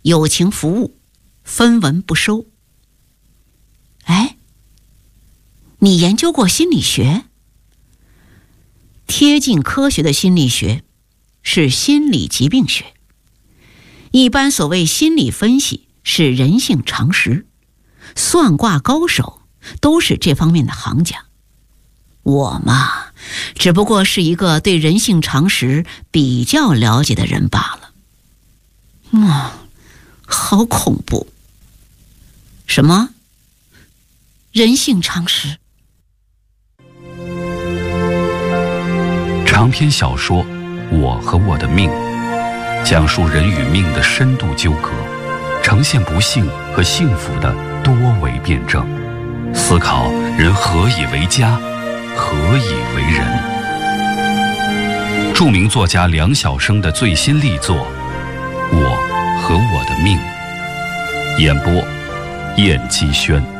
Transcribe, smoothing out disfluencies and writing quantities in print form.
友情服务，分文不收。哎，你研究过心理学？贴近科学的心理学是心理疾病学。一般所谓心理分析是人性常识，算卦高手都是这方面的行家。我嘛，只不过是一个对人性常识比较了解的人罢了。好恐怖！什么？人性常识？ 长篇小说《我和我的命》，讲述人与命的深度纠葛，呈现不幸和幸福的多维辩证，思考人何以为家，何以为人。著名作家梁晓声的最新力作《我和我的命》，演播燕姬轩。